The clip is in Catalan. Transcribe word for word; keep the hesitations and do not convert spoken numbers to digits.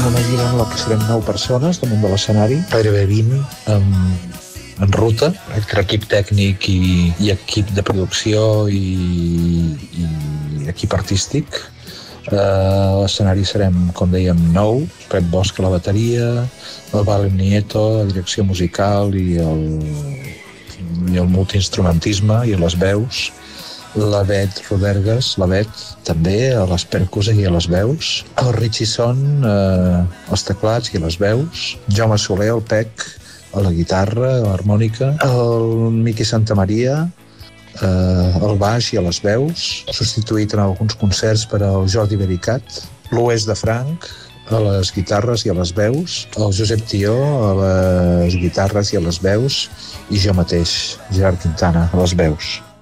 una gira en la que serem nou persones damunt de l'escenari, gairebé vint en, en ruta, entre equip tècnic i, i equip de producció i, i equip artístic. Uh, l'escenari serem, com dèiem, nou, Pep Bosch a la bateria, el Valen Nieto a la direcció musical i el, i el multiinstrumentisme i les veus, la Bet Rodergas, la Bet també a les percus i a les veus, el Richie Son uh, als teclats i a les veus, Jaume Soler, el Pec a la guitarra, a l'harmònica, el Miqui Santamaria eh, al baix i a les veus, substituït en alguns concerts per al Jordi Vericat, l'Oest de Franc a les guitarres i a les veus, el Josep Tió a les guitarres i a les veus i jo mateix, Gerard Quintana, a les veus.